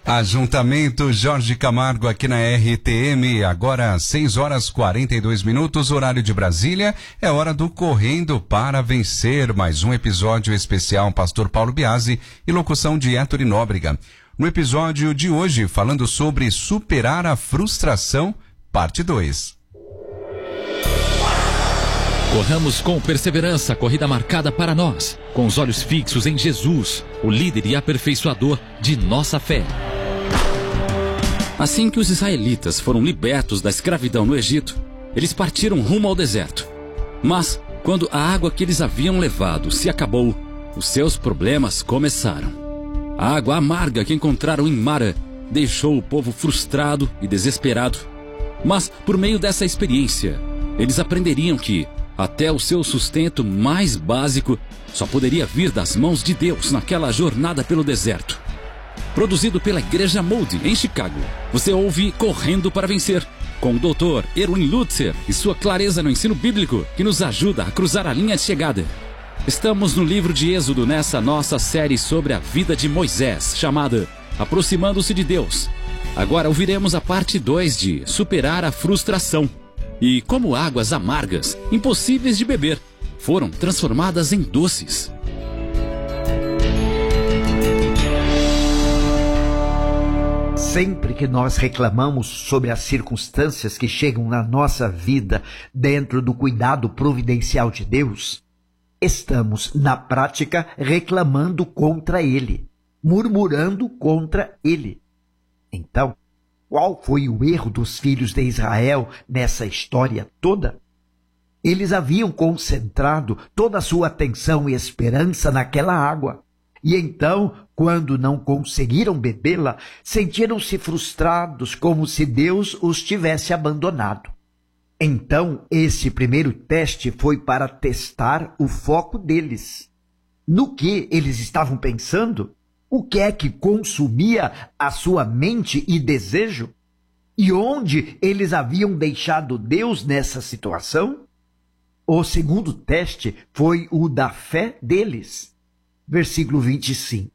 Ajuntamento Jorge Camargo aqui na RTM, agora 6h42, horário de Brasília, é hora do Correndo para Vencer, mais um episódio especial, Pastor Paulo Biasi e locução de Héctor Nóbrega. No episódio de hoje, falando sobre superar a frustração, parte 2. Corramos com perseverança a corrida marcada para nós, com os olhos fixos em Jesus, o líder e aperfeiçoador de nossa fé. Assim que os israelitas foram libertos da escravidão no Egito, eles partiram rumo ao deserto. Mas, quando a água que eles haviam levado se acabou, os seus problemas começaram. A água amarga que encontraram em Mara deixou o povo frustrado e desesperado. Mas, por meio dessa experiência, eles aprenderiam que até o seu sustento mais básico só poderia vir das mãos de Deus naquela jornada pelo deserto. Produzido pela Igreja Molde, em Chicago, você ouve Correndo para Vencer, com o Dr. Erwin Lutzer e sua clareza no ensino bíblico que nos ajuda a cruzar a linha de chegada. Estamos no livro de Êxodo nessa nossa série sobre a vida de Moisés, chamada Aproximando-se de Deus. Agora ouviremos a parte 2 de Superar a Frustração. E como águas amargas, impossíveis de beber, foram transformadas em doces. Sempre que nós reclamamos sobre as circunstâncias que chegam na nossa vida dentro do cuidado providencial de Deus, estamos, na prática, reclamando contra Ele, murmurando contra Ele. Então, qual foi o erro dos filhos de Israel nessa história toda? Eles haviam concentrado toda a sua atenção e esperança naquela água. E então, quando não conseguiram bebê-la, sentiram-se frustrados, como se Deus os tivesse abandonado. Então, esse primeiro teste foi para testar o foco deles. No que eles estavam pensando? O que é que consumia a sua mente e desejo? E onde eles haviam deixado Deus nessa situação? O segundo teste foi o da fé deles. Versículo 25.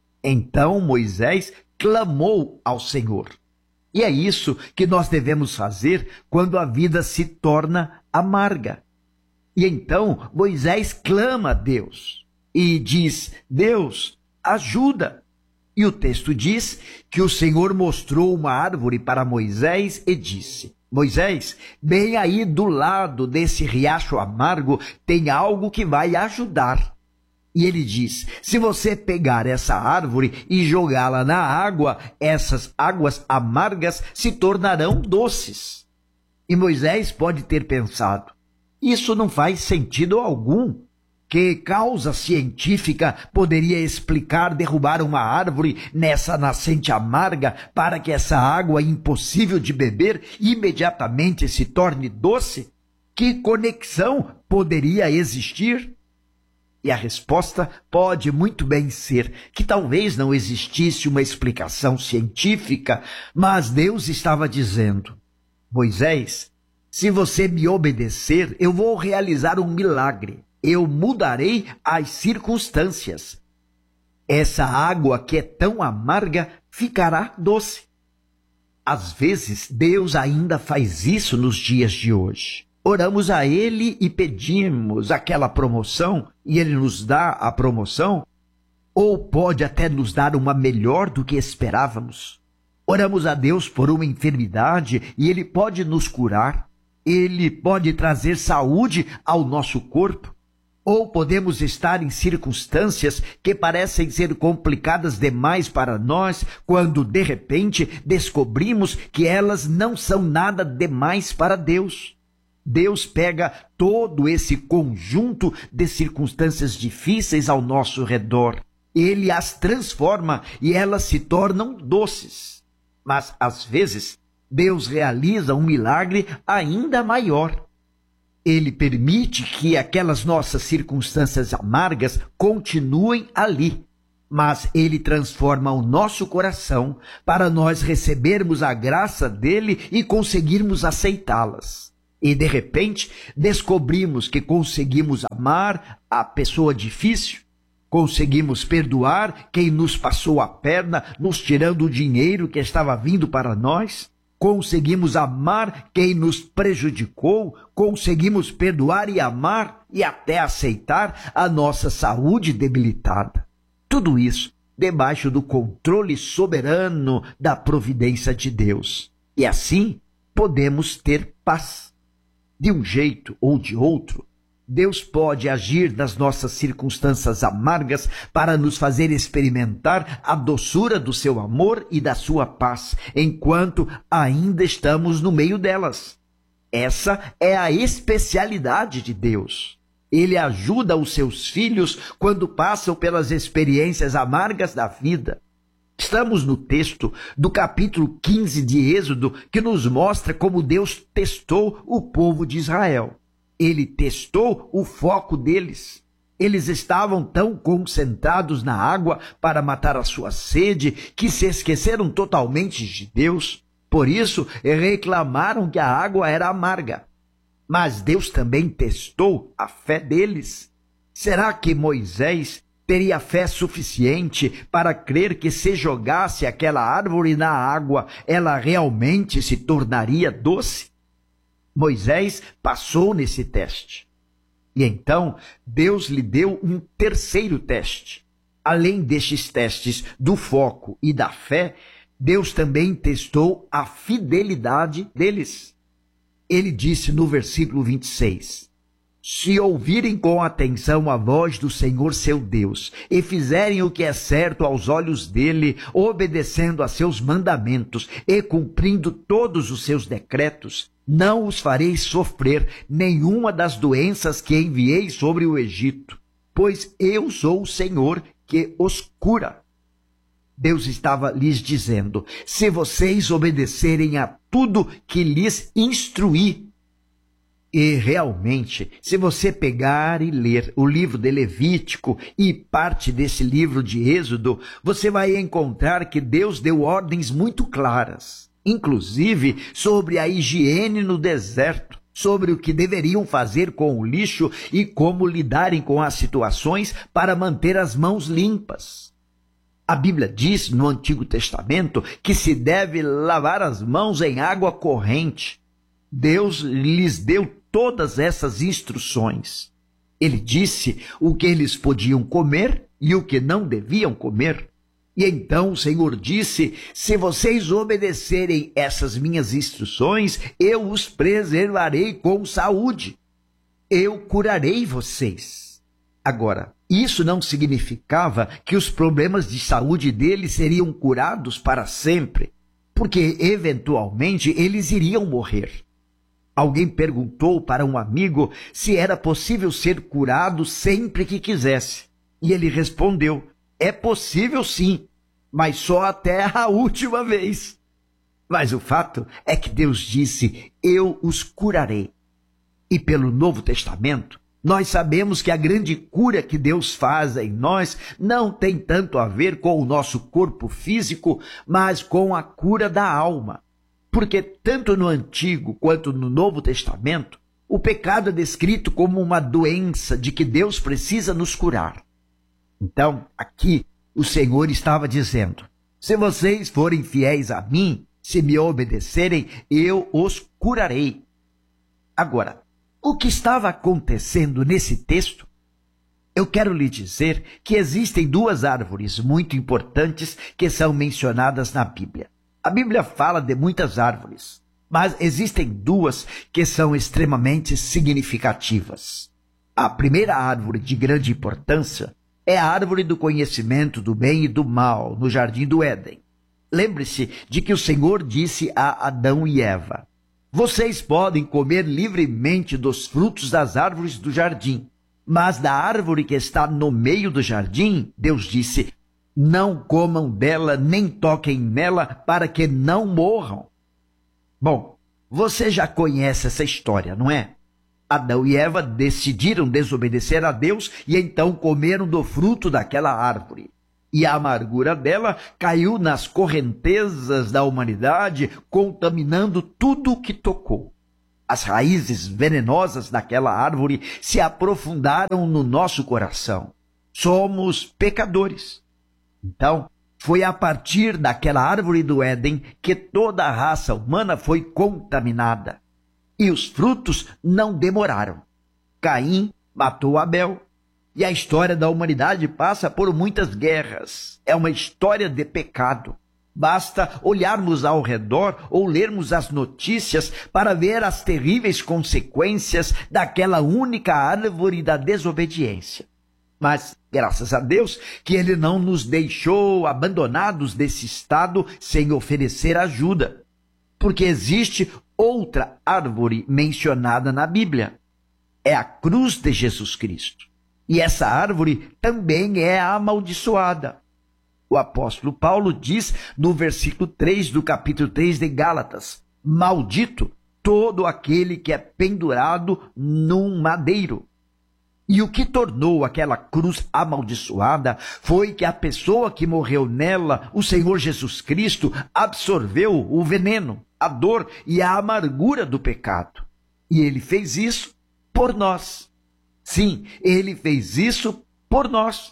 Então Moisés clamou ao Senhor. E é isso que nós devemos fazer quando a vida se torna amarga. E então Moisés clama a Deus e diz: Deus, ajuda. E o texto diz que o Senhor mostrou uma árvore para Moisés e disse: Moisés, bem aí do lado desse riacho amargo tem algo que vai ajudar. E ele diz: se você pegar essa árvore e jogá-la na água, essas águas amargas se tornarão doces. E Moisés pode ter pensado: isso não faz sentido algum. Que causa científica poderia explicar derrubar uma árvore nessa nascente amarga para que essa água impossível de beber imediatamente se torne doce? Que conexão poderia existir? E a resposta pode muito bem ser que talvez não existisse uma explicação científica, mas Deus estava dizendo: Moisés, se você me obedecer, eu vou realizar um milagre. Eu mudarei as circunstâncias. Essa água que é tão amarga ficará doce. Às vezes, Deus ainda faz isso nos dias de hoje. Oramos a Ele e pedimos aquela promoção, e Ele nos dá a promoção, ou pode até nos dar uma melhor do que esperávamos. Oramos a Deus por uma enfermidade e Ele pode nos curar. Ele pode trazer saúde ao nosso corpo. Ou podemos estar em circunstâncias que parecem ser complicadas demais para nós, quando de repente descobrimos que elas não são nada demais para Deus. Deus pega todo esse conjunto de circunstâncias difíceis ao nosso redor. Ele as transforma e elas se tornam doces. Mas, às vezes, Deus realiza um milagre ainda maior. Ele permite que aquelas nossas circunstâncias amargas continuem ali, mas Ele transforma o nosso coração para nós recebermos a graça dEle e conseguirmos aceitá-las. E, de repente, descobrimos que conseguimos amar a pessoa difícil, Conseguimos perdoar quem nos passou a perna, nos tirando o dinheiro que estava vindo para nós? Conseguimos amar quem nos prejudicou? Conseguimos perdoar e amar e até aceitar a nossa saúde debilitada? Tudo isso debaixo do controle soberano da providência de Deus. E assim podemos ter paz. De um jeito ou de outro, Deus pode agir nas nossas circunstâncias amargas para nos fazer experimentar a doçura do seu amor e da sua paz, enquanto ainda estamos no meio delas. Essa é a especialidade de Deus. Ele ajuda os seus filhos quando passam pelas experiências amargas da vida. Estamos no texto do capítulo 15 de Êxodo, que nos mostra como Deus testou o povo de Israel. Ele testou o foco deles. Eles estavam tão concentrados na água para matar a sua sede que se esqueceram totalmente de Deus. Por isso, reclamaram que a água era amarga. Mas Deus também testou a fé deles. Será que Moisés teria fé suficiente para crer que se jogasse aquela árvore na água, ela realmente se tornaria doce? Moisés passou nesse teste. E então, Deus lhe deu um terceiro teste. Além destes testes do foco e da fé, Deus também testou a fidelidade deles. Ele disse no versículo 26, se ouvirem com atenção a voz do Senhor seu Deus e fizerem o que é certo aos olhos dele, obedecendo a seus mandamentos e cumprindo todos os seus decretos, não os farei sofrer nenhuma das doenças que enviei sobre o Egito, pois eu sou o Senhor que os cura. Deus estava lhes dizendo, se vocês obedecerem a tudo que lhes instruí. E realmente, se você pegar e ler o livro de Levítico e parte desse livro de Êxodo, você vai encontrar que Deus deu ordens muito claras, inclusive sobre a higiene no deserto, sobre o que deveriam fazer com o lixo e como lidarem com as situações para manter as mãos limpas. A Bíblia diz no Antigo Testamento que se deve lavar as mãos em água corrente. Deus lhes deu todas essas instruções. Ele disse o que eles podiam comer e o que não deviam comer. E então o Senhor disse, se vocês obedecerem essas minhas instruções, eu os preservarei com saúde. Eu curarei vocês. Agora, isso não significava que os problemas de saúde deles seriam curados para sempre, porque eventualmente eles iriam morrer. Alguém perguntou para um amigo se era possível ser curado sempre que quisesse. E ele respondeu, é possível sim, mas só até a última vez. Mas o fato é que Deus disse, eu os curarei. E pelo Novo Testamento, nós sabemos que a grande cura que Deus faz em nós não tem tanto a ver com o nosso corpo físico, mas com a cura da alma. Porque tanto no Antigo quanto no Novo Testamento, o pecado é descrito como uma doença de que Deus precisa nos curar. Então, aqui, o Senhor estava dizendo, se vocês forem fiéis a mim, se me obedecerem, eu os curarei. Agora, o que estava acontecendo nesse texto? Eu quero lhe dizer que existem duas árvores muito importantes que são mencionadas na Bíblia. A Bíblia fala de muitas árvores, mas existem duas que são extremamente significativas. A primeira árvore de grande importância é a árvore do conhecimento do bem e do mal no Jardim do Éden. Lembre-se de que o Senhor disse a Adão e Eva, vocês podem comer livremente dos frutos das árvores do jardim, mas da árvore que está no meio do jardim, Deus disse, não comam dela nem toquem nela para que não morram. Bom, você já conhece essa história, não é? Adão e Eva decidiram desobedecer a Deus e então comeram do fruto daquela árvore. E a amargura dela caiu nas correntezas da humanidade, contaminando tudo o que tocou. As raízes venenosas daquela árvore se aprofundaram no nosso coração. somos pecadores. Então, foi a partir daquela árvore do Éden que toda a raça humana foi contaminada. E os frutos não demoraram. Caim matou Abel. E a história da humanidade passa por muitas guerras. É uma história de pecado. Basta olharmos ao redor ou lermos as notícias para ver as terríveis consequências daquela única árvore da desobediência. Mas, graças a Deus, que Ele não nos deixou abandonados desse estado sem oferecer ajuda. Porque existe outra árvore mencionada na Bíblia. É a cruz de Jesus Cristo. E essa árvore também é amaldiçoada. O apóstolo Paulo diz no versículo 3 do capítulo 3 de Gálatas: maldito todo aquele que é pendurado num madeiro. E o que tornou aquela cruz amaldiçoada foi que a pessoa que morreu nela, o Senhor Jesus Cristo, absorveu o veneno, a dor e a amargura do pecado. E Ele fez isso por nós. Sim, Ele fez isso por nós.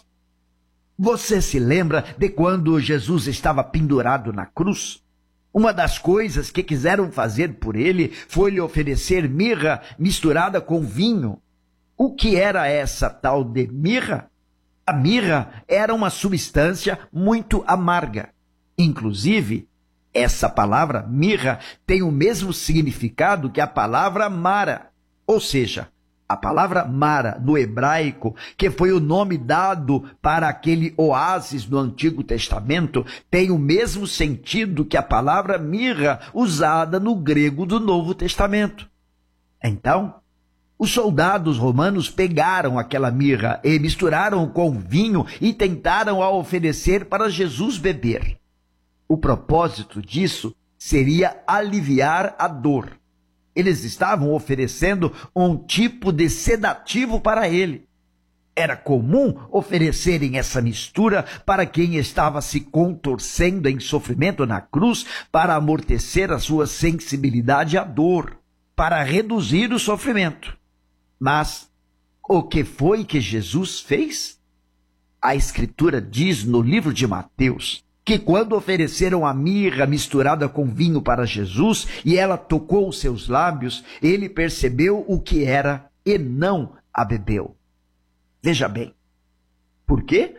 Você se lembra de quando Jesus estava pendurado na cruz? Uma das coisas que quiseram fazer por ele foi lhe oferecer mirra misturada com vinho. O que era essa tal de mirra? A mirra era uma substância muito amarga. Inclusive, essa palavra mirra tem o mesmo significado que a palavra Mara, ou seja, a palavra Mara, no hebraico, que foi o nome dado para aquele oásis no Antigo Testamento, tem o mesmo sentido que a palavra mirra usada no grego do Novo Testamento. Então, os soldados romanos pegaram aquela mirra e misturaram com vinho e tentaram a oferecer para Jesus beber. O propósito disso seria aliviar a dor. Eles estavam oferecendo um tipo de sedativo para ele. Era comum oferecerem essa mistura para quem estava se contorcendo em sofrimento na cruz para amortecer a sua sensibilidade à dor, para reduzir o sofrimento. Mas o que foi que Jesus fez? A Escritura diz no livro de Mateus que quando ofereceram a mirra misturada com vinho para Jesus e ela tocou os seus lábios, ele percebeu o que era e não a bebeu. Veja bem, por quê?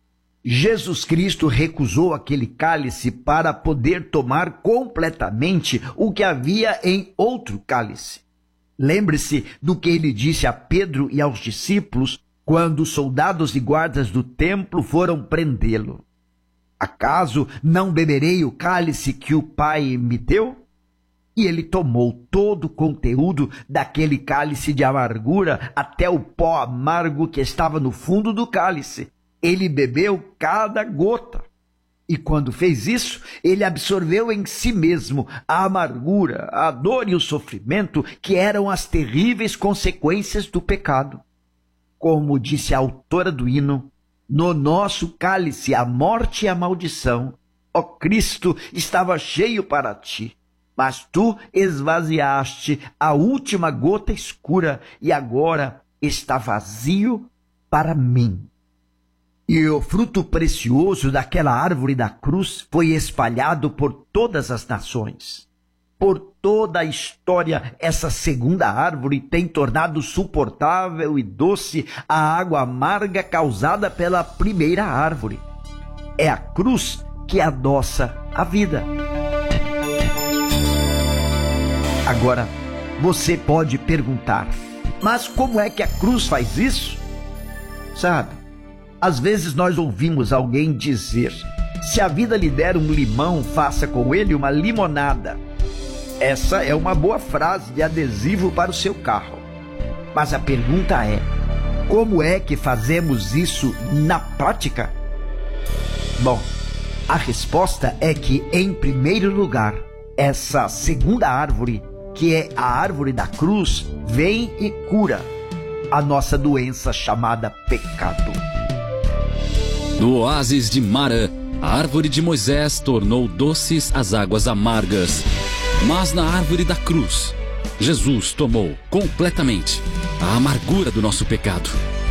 Jesus Cristo recusou aquele cálice para poder tomar completamente o que havia em outro cálice. Lembre-se do que ele disse a Pedro e aos discípulos quando os soldados e guardas do templo foram prendê-lo. Acaso não beberei o cálice que o Pai me deu? E ele tomou todo o conteúdo daquele cálice de amargura até o pó amargo que estava no fundo do cálice. Ele bebeu cada gota. E quando fez isso, ele absorveu em si mesmo a amargura, a dor e o sofrimento que eram as terríveis consequências do pecado. Como disse a autora do hino, no nosso cálice a morte e a maldição, ó Cristo, estava cheio para ti, mas tu esvaziaste a última gota escura e agora está vazio para mim. E o fruto precioso daquela árvore da cruz foi espalhado por todas as nações. Por toda a história, essa segunda árvore tem tornado suportável e doce a água amarga causada pela primeira árvore. É a cruz que adoça a vida. Agora, você pode perguntar, mas como é que a cruz faz isso? Sabe, às vezes nós ouvimos alguém dizer, se a vida lhe der um limão, faça com ele uma limonada. Essa é uma boa frase de adesivo para o seu carro. Mas a pergunta é, como é que fazemos isso na prática? Bom, a resposta é que, em primeiro lugar, essa segunda árvore, que é a árvore da cruz, vem e cura a nossa doença chamada pecado. No oásis de Mara, a árvore de Moisés tornou doces as águas amargas. Mas na árvore da cruz, Jesus tomou completamente a amargura do nosso pecado.